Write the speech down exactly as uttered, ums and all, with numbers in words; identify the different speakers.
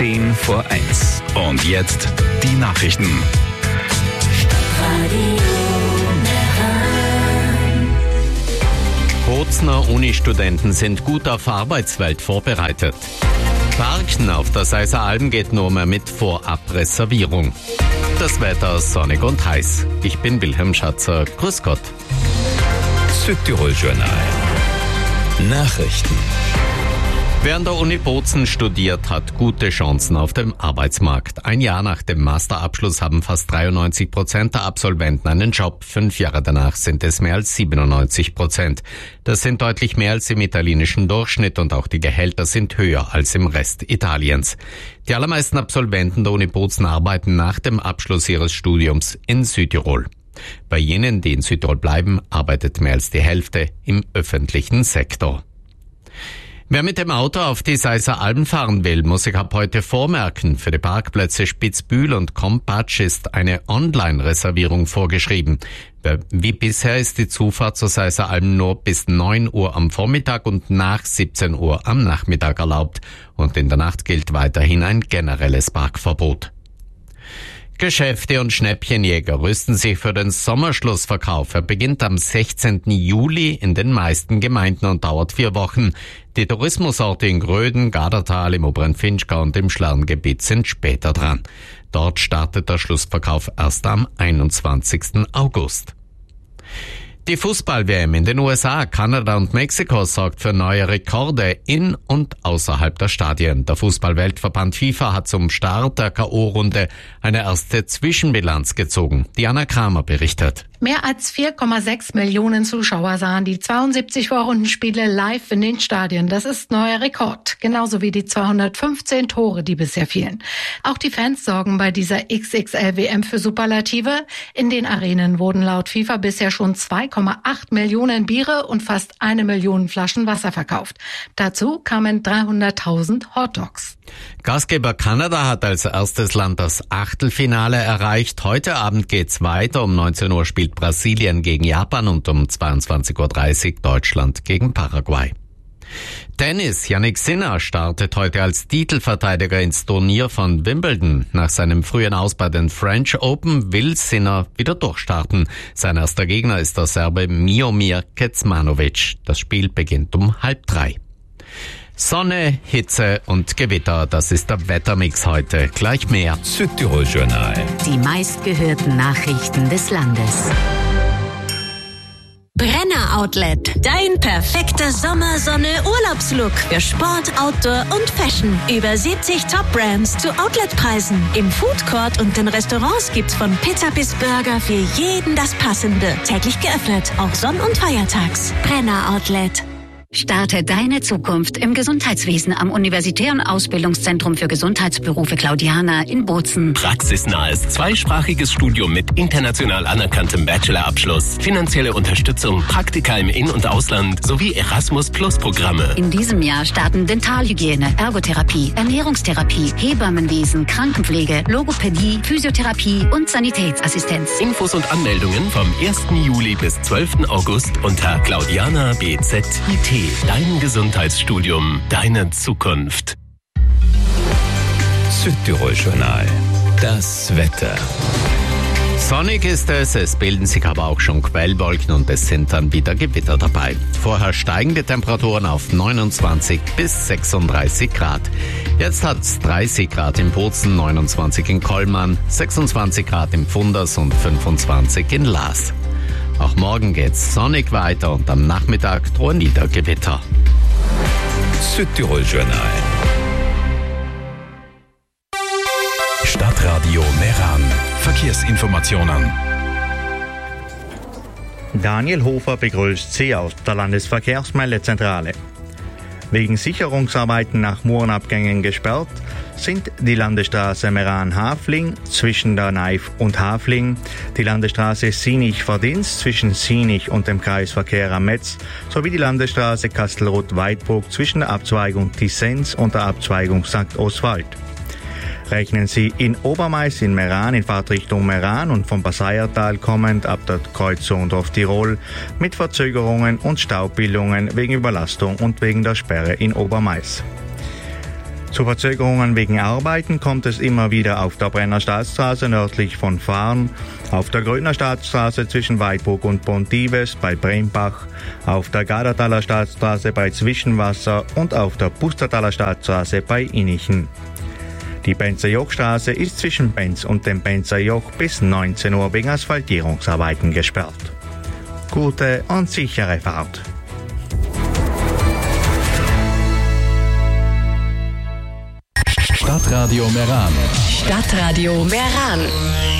Speaker 1: zehn vor eins. Und jetzt die Nachrichten.
Speaker 2: Bozner Uni-Studenten sind gut auf Arbeitswelt vorbereitet. Parken auf der Seiser Alm geht nur mehr mit Vorabreservierung. Das Wetter sonnig und heiß. Ich bin Wilhelm Schatzer. Grüß Gott.
Speaker 1: Südtirol Journal. Nachrichten.
Speaker 2: Wer an der Uni Bozen studiert, hat gute Chancen auf dem Arbeitsmarkt. Ein Jahr nach dem Masterabschluss haben fast dreiundneunzig Prozent der Absolventen einen Job. Fünf Jahre danach sind es mehr als siebenundneunzig Prozent. Das sind deutlich mehr als im italienischen Durchschnitt und auch die Gehälter sind höher als im Rest Italiens. Die allermeisten Absolventen der Uni Bozen arbeiten nach dem Abschluss ihres Studiums in Südtirol. Bei jenen, die in Südtirol bleiben, arbeitet mehr als die Hälfte im öffentlichen Sektor. Wer mit dem Auto auf die Seiser Alm fahren will, muss sich ab heute vormerken. Für die Parkplätze Spitzbühl und Kompatsch ist eine Online-Reservierung vorgeschrieben. Wie bisher ist die Zufahrt zur Seiser Alm nur bis neun Uhr am Vormittag und nach siebzehn Uhr am Nachmittag erlaubt. Und in der Nacht gilt weiterhin ein generelles Parkverbot. Geschäfte und Schnäppchenjäger rüsten sich für den Sommerschlussverkauf. Er beginnt am sechzehnten Juli in den meisten Gemeinden und dauert vier Wochen. Die Tourismusorte in Gröden, Gardertal, im oberen Finchgau und im Schlarngebiet sind später dran. Dort startet der Schlussverkauf erst am einundzwanzigsten August. Die Fußball-W M in den U S A, Kanada und Mexiko sorgt für neue Rekorde in und außerhalb der Stadien. Der Fußball-Weltverband FIFA hat zum Start der K O-Runde eine erste Zwischenbilanz gezogen. Diana Kramer berichtet.
Speaker 3: Mehr als vier Komma sechs Millionen Zuschauer sahen die zweiundsiebzig Vorrundenspiele live in den Stadien. Das ist neuer Rekord, genauso wie die zweihundertfünfzehn Tore, die bisher fielen. Auch die Fans sorgen bei dieser X X L-W M für Superlative. In den Arenen wurden laut FIFA bisher schon zwei Komma acht Millionen Biere und fast eine Million Flaschen Wasser verkauft. Dazu kamen dreihunderttausend Hotdogs.
Speaker 2: Gastgeber Kanada hat als erstes Land das Achtelfinale erreicht. Heute Abend geht's weiter. Um neunzehn Uhr spielt Brasilien gegen Japan und um zweiundzwanzig Uhr dreißig Deutschland gegen Paraguay. Tennis. Jannik Sinner startet heute als Titelverteidiger ins Turnier von Wimbledon. Nach seinem frühen Aus bei den French Open will Sinner wieder durchstarten. Sein erster Gegner ist der Serbe Miomir Kecmanovic. Das Spiel beginnt um halb drei. Sonne, Hitze und Gewitter, das ist der Wettermix heute. Gleich mehr.
Speaker 1: Südtirol Journal.
Speaker 4: Die meistgehörten Nachrichten des Landes. Brenner Outlet. Dein perfekter Sommer-Sonne-Urlaubslook für Sport, Outdoor und Fashion. Über siebzig Top-Brands zu Outletpreisen. Im Foodcourt und den Restaurants gibt's von Pizza bis Burger für jeden das Passende. Täglich geöffnet, auch sonn- und feiertags. Brenner Outlet. Starte deine Zukunft im Gesundheitswesen am Universitären Ausbildungszentrum für Gesundheitsberufe Claudiana in Bozen.
Speaker 5: Praxisnahes zweisprachiges Studium mit international anerkanntem Bachelorabschluss, finanzielle Unterstützung, Praktika im In- und Ausland sowie Erasmus-Plus-Programme.
Speaker 4: In diesem Jahr starten Dentalhygiene, Ergotherapie, Ernährungstherapie, Hebammenwesen, Krankenpflege, Logopädie, Physiotherapie und Sanitätsassistenz.
Speaker 5: Infos und Anmeldungen vom ersten Juli bis zwölften August unter Claudiana B Z I T. Dein Gesundheitsstudium, deine Zukunft.
Speaker 1: Südtirol Journal. Das Wetter.
Speaker 2: Sonnig ist es, es bilden sich aber auch schon Quellwolken und es sind dann wieder Gewitter dabei. Vorher steigen die Temperaturen auf neunundzwanzig bis sechsunddreißig Grad. Jetzt hat es dreißig Grad in Bozen, neunundzwanzig in Kollmann, sechsundzwanzig Grad in Pfunders und fünfundzwanzig in Laas. Auch morgen geht's sonnig weiter und am Nachmittag drohen wieder Gewitter.
Speaker 1: Südtirol Journal. Stadtradio Meran. Verkehrsinformationen.
Speaker 6: Daniel Hofer begrüßt Sie aus der Landesverkehrsmeldezentrale. Wegen Sicherungsarbeiten nach Murenabgängen gesperrt sind die Landesstraße Meran-Hafling zwischen der Naif und Hafling, die Landesstraße Sinich-Verdienst zwischen Sinich und dem Kreisverkehr am Metz sowie die Landesstraße Kastelruth-Weidburg zwischen der Abzweigung Tissens und der Abzweigung Sankt Oswald. Rechnen Sie in Obermais in Meran in Fahrtrichtung Meran und vom Passaiertal kommend ab der Kreuzung Dorf Tirol mit Verzögerungen und Staubbildungen wegen Überlastung und wegen der Sperre in Obermais. Zu Verzögerungen wegen Arbeiten kommt es immer wieder auf der Brenner Staatsstraße nördlich von Farn, auf der Grödner Staatsstraße zwischen Weidburg und Pontives bei Brembach, auf der Gadertaler Staatsstraße bei Zwischenwasser und auf der Pustertaler Staatsstraße bei Innichen. Die Benzer-Joch-Straße ist zwischen Benz und dem Benzer-Joch bis neunzehn Uhr wegen Asphaltierungsarbeiten gesperrt. Gute und sichere Fahrt.
Speaker 1: Stadtradio Meran.
Speaker 7: Stadtradio Meran.